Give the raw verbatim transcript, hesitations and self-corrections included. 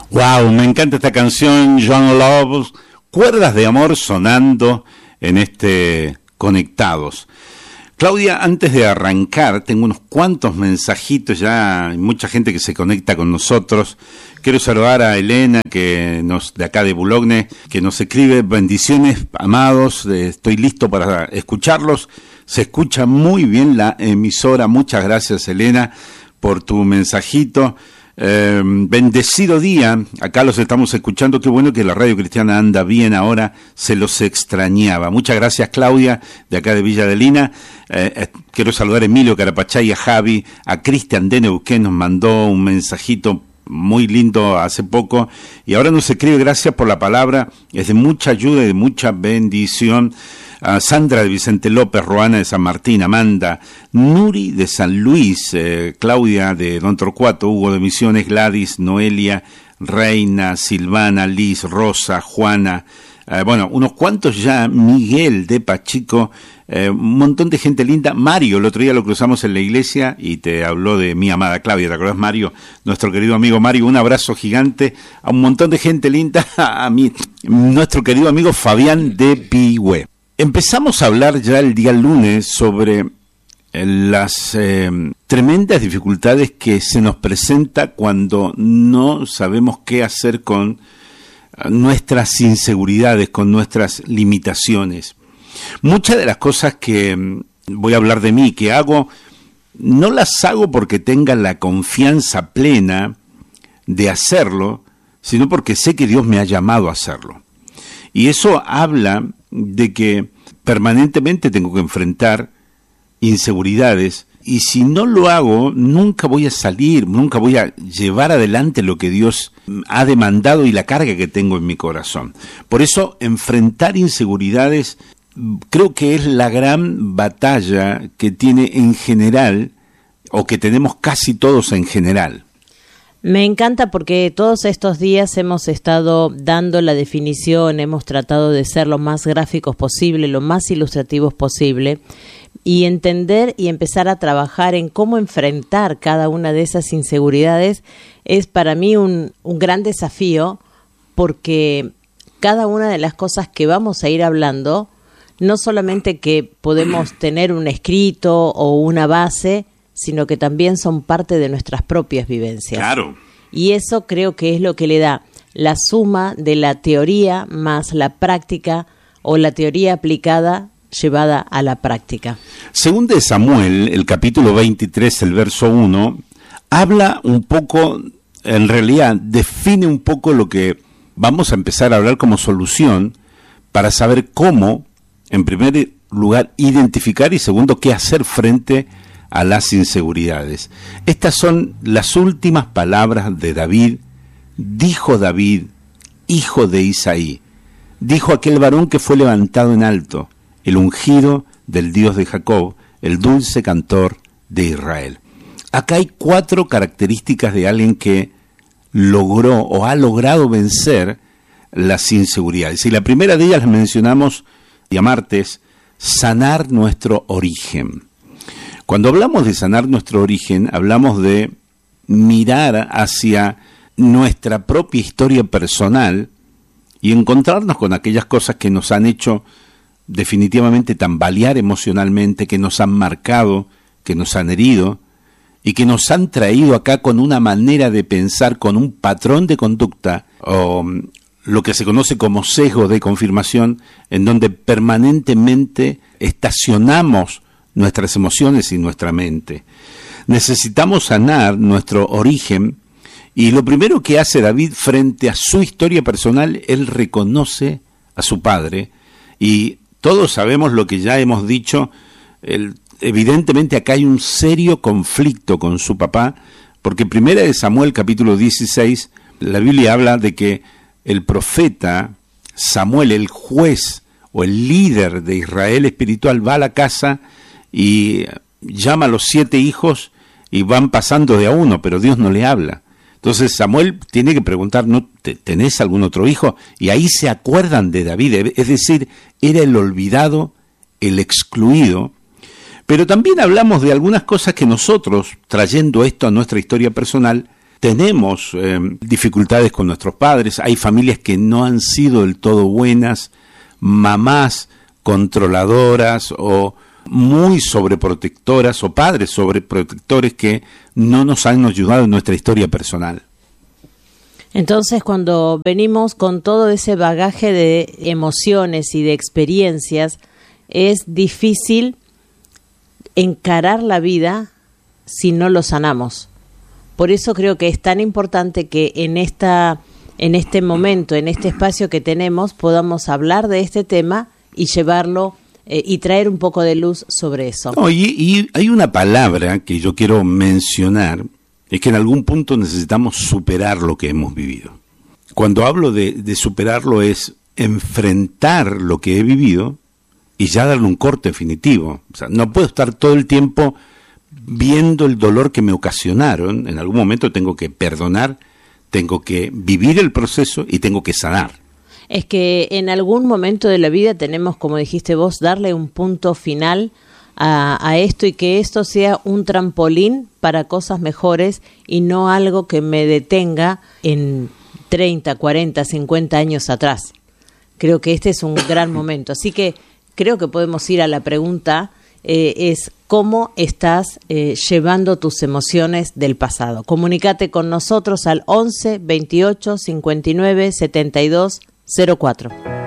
Wow, me encanta esta canción, John Love, Cuerdas de Amor sonando en este Conectados. Claudia, antes de arrancar, tengo unos cuantos mensajitos ya, hay mucha gente que se conecta con nosotros. Quiero saludar a Elena, que nos de acá de Boulogne, que nos escribe: bendiciones, amados, eh, estoy listo para escucharlos. Se escucha muy bien la emisora. Muchas gracias, Elena, por tu mensajito. Eh, bendecido día, acá los estamos escuchando. Qué bueno que la radio cristiana anda bien ahora, se los extrañaba. Muchas gracias, Claudia, de acá de Villa de Lina. Eh, eh, quiero saludar a Emilio Carapachay, a Javi, a Cristian de Neuquén, nos mandó un mensajito muy lindo hace poco, y ahora nos escribe: gracias por la palabra, es de mucha ayuda y de mucha bendición. A Sandra de Vicente López, Roana de San Martín, Amanda, Nuri de San Luis, eh, Claudia de Don Torcuato, Hugo de Misiones, Gladys, Noelia, Reina, Silvana, Liz, Rosa, Juana, eh, bueno, unos cuantos ya, Miguel de Pachico, eh, un montón de gente linda. Mario, el otro día lo cruzamos en la iglesia y te habló de mi amada Claudia, ¿te acordás, Mario? Nuestro querido amigo Mario, un abrazo gigante a un montón de gente linda, a mí, nuestro querido amigo Fabián de Pigüe. Empezamos a hablar ya el día lunes sobre las eh, tremendas dificultades que se nos presenta cuando no sabemos qué hacer con nuestras inseguridades, con nuestras limitaciones. Muchas de las cosas que voy a hablar de mí, que hago, no las hago porque tenga la confianza plena de hacerlo, sino porque sé que Dios me ha llamado a hacerlo. Y eso habla de que permanentemente tengo que enfrentar inseguridades, y si no lo hago, nunca voy a salir, nunca voy a llevar adelante lo que Dios ha demandado y la carga que tengo en mi corazón. Por eso, enfrentar inseguridades creo que es la gran batalla que tiene en general, o que tenemos casi todos en general. Me encanta porque todos estos días hemos estado dando la definición, hemos tratado de ser lo más gráficos posible, lo más ilustrativos posible, y entender y empezar a trabajar en cómo enfrentar cada una de esas inseguridades es para mí un, un gran desafío, porque cada una de las cosas que vamos a ir hablando, no solamente que podemos tener un escrito o una base, sino que también son parte de nuestras propias vivencias. Claro. Y eso creo que es lo que le da la suma de la teoría más la práctica, o la teoría aplicada llevada a la práctica. Según de Samuel, el capítulo veintitrés, el verso uno, habla un poco, en realidad define un poco lo que vamos a empezar a hablar como solución para saber cómo, en primer lugar, identificar, y segundo, qué hacer frente a las inseguridades. Estas son las últimas palabras de David. Dijo David, hijo de Isaí, dijo aquel varón que fue levantado en alto, el ungido del Dios de Jacob, el dulce cantor de Israel. Acá hay cuatro características de alguien que logró o ha logrado vencer las inseguridades. Y la primera de ellas la mencionamos día martes: sanar nuestro origen. Cuando hablamos de sanar nuestro origen, hablamos de mirar hacia nuestra propia historia personal y encontrarnos con aquellas cosas que nos han hecho definitivamente tambalear emocionalmente, que nos han marcado, que nos han herido y que nos han traído acá con una manera de pensar, con un patrón de conducta, o lo que se conoce como sesgo de confirmación, en donde permanentemente estacionamos nuestras emociones y nuestra mente. Necesitamos sanar nuestro origen, y lo primero que hace David frente a su historia personal, él reconoce a su padre, y todos sabemos lo que ya hemos dicho. El, evidentemente acá hay un serio conflicto con su papá, porque primera de Samuel capítulo dieciséis, la Biblia habla de que el profeta Samuel, el juez o el líder de Israel espiritual, va a la casa y llama a los siete hijos y van pasando de a uno, pero Dios no le habla. Entonces Samuel tiene que preguntar, ¿no tenés algún otro hijo? Y ahí se acuerdan de David, es decir, era el olvidado, el excluido. Pero también hablamos de algunas cosas que nosotros, trayendo esto a nuestra historia personal, tenemos eh, dificultades con nuestros padres, hay familias que no han sido del todo buenas, mamás controladoras o muy sobreprotectoras o padres sobreprotectores que no nos han ayudado en nuestra historia personal. Entonces, cuando venimos con todo ese bagaje de emociones y de experiencias, es difícil encarar la vida si no lo sanamos. Por eso creo que es tan importante que en esta, en este momento, en este espacio que tenemos, podamos hablar de este tema y llevarlo eh, y traer un poco de luz sobre eso. No, y, y hay una palabra que yo quiero mencionar, es que en algún punto necesitamos superar lo que hemos vivido. Cuando hablo de, de superarlo es enfrentar lo que he vivido y ya darle un corte definitivo. O sea, no puedo estar todo el tiempo viendo el dolor que me ocasionaron. En algún momento tengo que perdonar, tengo que vivir el proceso y tengo que sanar. Es que en algún momento de la vida tenemos, como dijiste vos, darle un punto final a, a esto y que esto sea un trampolín para cosas mejores y no algo que me detenga en treinta, cuarenta, cincuenta años atrás. Creo que este es un gran momento. Así que creo que podemos ir a la pregunta, eh, es ¿cómo estás eh, llevando tus emociones del pasado? Comunícate con nosotros al once, veintiocho, cincuenta y nueve, setenta y dos, cero cuatro.